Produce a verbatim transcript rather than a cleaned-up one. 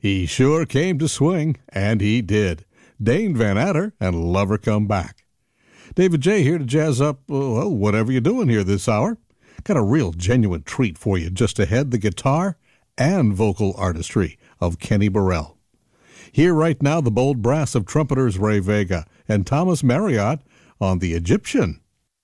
He sure came to swing, and he did. Dane Van Adder and Lover Come Back. David J. here to jazz up, well, whatever you're doing here this hour. Got a real genuine treat for you just ahead, the guitar and vocal artistry of Kenny Burrell. Here right now, the bold brass of trumpeters Ray Vega and Thomas Marriott on The Egyptian.